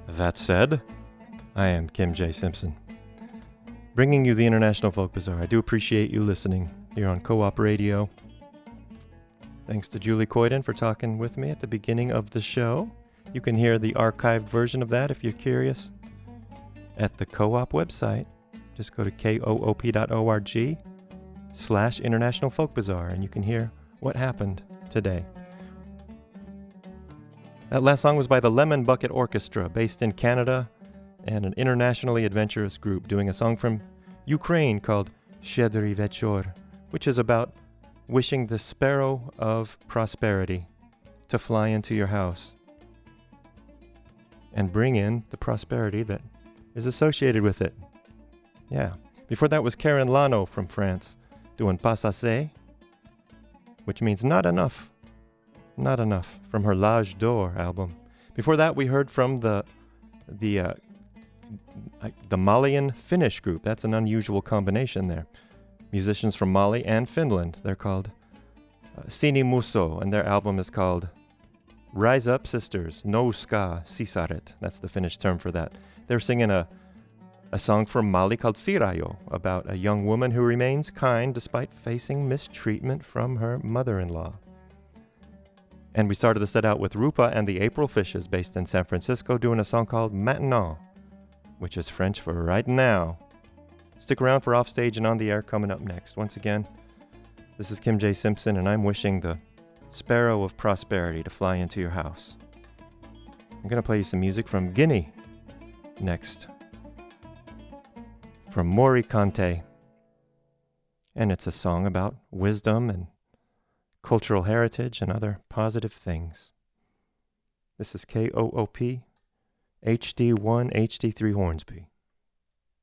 That said, I am Kim J. Simpson, bringing you the International Folk Bazaar. I do appreciate you listening here on Co-op Radio. Thanks to Julie Coyden for talking with me at the beginning of the show. You can hear the archived version of that if you're curious at the Co-op website. Just go to koop.org/International Folk Bazaar and you can hear what happened today. That last song was by the Lemon Bucket Orchestra, based in Canada, and an internationally adventurous group doing a song from Ukraine called Shedry Vechor, which is about wishing the sparrow of prosperity to fly into your house and bring in the prosperity that is associated with it. Yeah. Before that was Karen Lano from France doing Pas assez, which means not enough. Not enough, from her L'Âge d'Or album. Before that, we heard from the Malian Finnish group. That's an unusual combination there. Musicians from Mali and Finland. They're called Sini Muso, and their album is called Rise Up Sisters, Nouska Sisaret. That's the Finnish term for that. They're singing a song from Mali called Sirayo, about a young woman who remains kind despite facing mistreatment from her mother-in-law. And we started the set out with Rupa and the April Fishes, based in San Francisco, doing a song called Maintenant, which is French for right now. Stick around for Offstage and On the Air coming up next. Once again, this is Kim J. Simpson, and I'm wishing the sparrow of prosperity to fly into your house. I'm going to play you some music from Guinea next, from Mori Kante. And it's a song about wisdom and cultural heritage and other positive things. This is KOOP HD1 HD3 Hornsby.